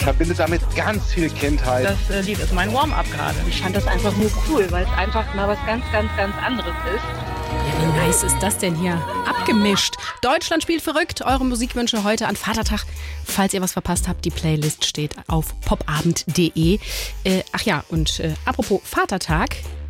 verbinde damit ganz viel Kindheit. Das Lied ist mein Warm-up gerade. Ich fand das einfach nur cool, weil es einfach mal was ganz, ganz, ganz anderes ist. Ja, wie nice ist das denn hier? Abgemischt. Deutschland spielt verrückt. Eure Musikwünsche heute an Vatertag. Falls ihr was verpasst habt, die Playlist steht auf popabend.de. Ach ja, und apropos Vatertag.